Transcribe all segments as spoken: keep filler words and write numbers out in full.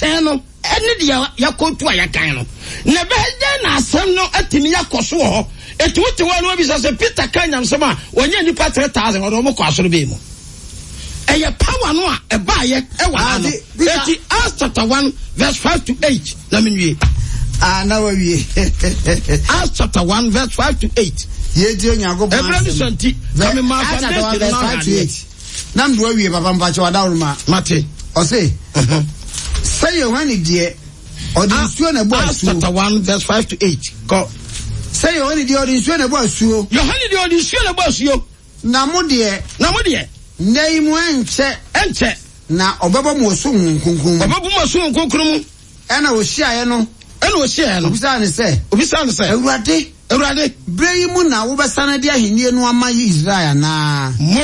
say no any dia yakotu ayakan no na be na asem no atimi yakoso ho etuti wanu obi say Peter Kanyam sema onye nipa three thousand odo mo kwa asoro be mu eye power no a e ba ye e wa no eti Acts chapter one verse five to eight na menwie ah na wie Acts chapter one verse five to eight ye di onyago ba Every santi kami ma verse five to eight na ndo wie papa mpacho wadawru ma mate o say say Yohane die odi nsuo na bo Acts chapter one verse five to eight go say Yohane die odi nsuo na bo asuo Yohane die odi nsuo na bo asuo na mo die na mo die nei mu enche enche na obebo mo so nkunkun obebo mo so nkunkun mu ena o hia no ena o hia no obisa ne se obisa ne se Ewurade Ewurade brei mu na wo besana de ahenie no ama Israel na mo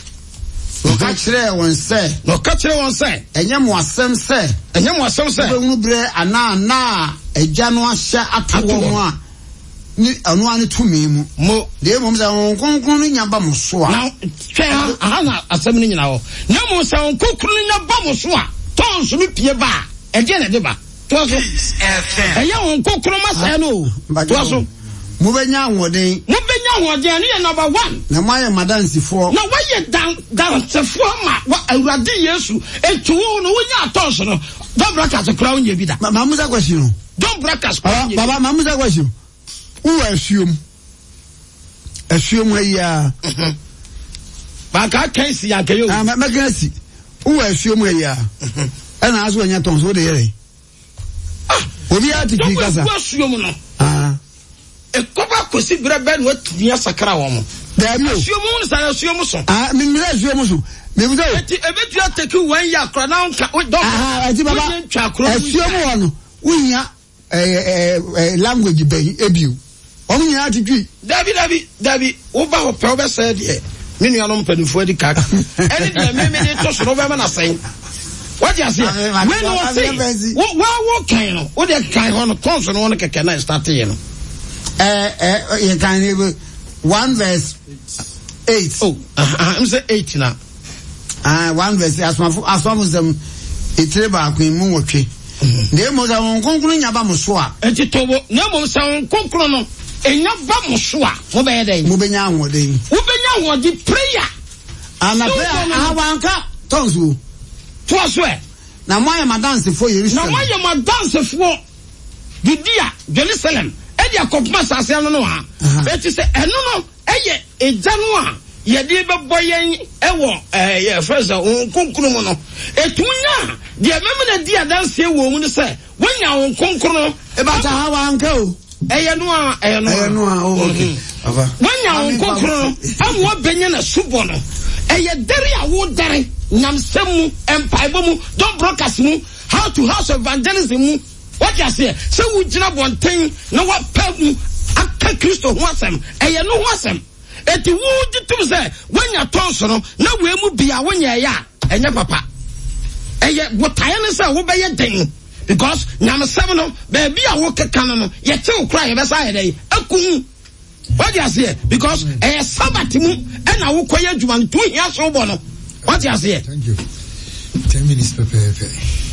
o ka kire won se no ka kire won se enye mo asem se enye mo asem se be hu bre ana na eja no ahya ato wo a ni anu ani tumi mu mo de mo mza nkonkon ni nyaba mo so a na twa aha na asem ni nyina ho na mo sa nkonkon ni nyaba mo so a ton so mi pie ba eje na de ba to so eye nkonkon ma sa no to so mo benya ahoden mo benya ahoden ni number one na maye madansifo na waye dan dansefo ma wa Awurade Yesu etuwo no wonya atos no don brakas kra wonya bi da ma musa kwasi no don brakas kra baba ma musa kwasi wo asuom asuom ayi ba ka kansi ya kayo ah ma kansi wo asuom ayi ana aso anya ton so de yere obi atiki kasa wo asuom no ah e koba kosi brebe no atunya sakra wo mo da bi asuom no sa asuom so ah mi mi asuom so me bi say eti ebetu ateki one year kra na nka do ah eti baba asuom wo no wunya eh eh language be ebiu omu nya atitwi dabi dabi dabi wo ba ho pe wo be say de me nua no mpanifo adi kaka eni de me me de to so no be na sen what you say when you say wo wo kan no wo de kan ho no tons no no keke na start here no eh eh you can one verse eight oh I'm say eight now ah one verse asmafo asmafo sem itire ba akun mu wotwe de mo za won konkuru nya ba mo so a enti tobo na mo sa won konkuru no enya ba mo so a mo be dey mo be nya ahoden wo be nya ahoden prayer ana prayer awanka tonsu to so e na mo ya dance for Jerusalem na mo ya dance for Judea Jerusalem e dia kopma sase no no ha eti se eno no eye eja no a ye de be boyen e wo eh ye first on konkuru mo no etunya de meme na dia dance e wo mu ne se wonya on konkuru e ba ta ha wanka o eye no a eye no eye no a o okay ava wonya on konkuru amwo benya na subo no eye dere a wo dere nyamsem mu empaibo mu don broadcast mu how to house evangelism mu what you say so we jina bonten na wa pamu aka Kristo ho asem eye no ho asem eti wo ditum say wonya tonso no na we mu bia wonya ya enye papa eye wotaye ne say wo be ye den because nyamsem no be bia wo keka no ye te ukra ye be say dey akun what you say because eye sabati mu e na wo koye adwuma ntu hia so bo no what you say thank you ten minutes pepe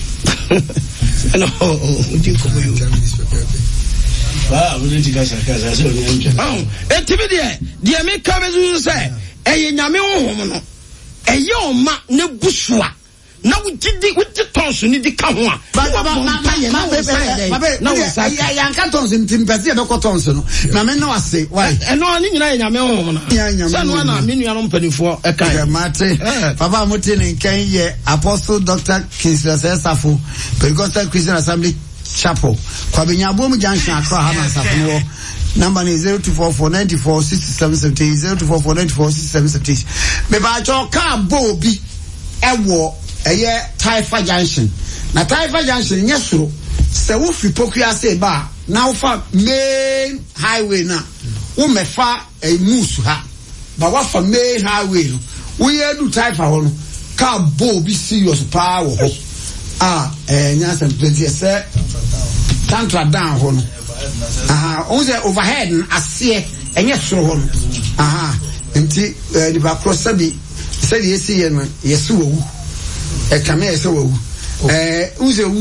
no would you come you ten minutes pepe ah we need to gas gas so we need oh etibi de de me ka bezu say eye nyame honhom no eye o ma na busua na wugidi wuti tonso ni di ka ho a ba ba ba na we say ya kan tonso ntim pese e be ko tonso no na me no ase why eno ani nyina nyame honhom na say no na me nua no mpanifo e kan mate papa mote ne kan ye Apostle Doctor Kinsley Safo Pentecostal Christian Assembly Chapel kwa benyabo mu junction akra ha na Safo no number is zero two four four nine four six seven seven eight zero two four four nine four six seven seven eight me ba cho ka bo bi ewo eye Taifa Junction na Taifa Junction nye soro se wo fi Pokua se ba na wo fa main highway na wo mefa e musu ha ba wa fa main highway no wo ye du Taifa ho no ka bo bi serious pa wo ho ah eh nya sem plenty se tantra down ho no aha o ze overhead ase enye soro ho no aha nti di ba cross sabi se di esi ye no yesu wo e kame yesu wo eh uze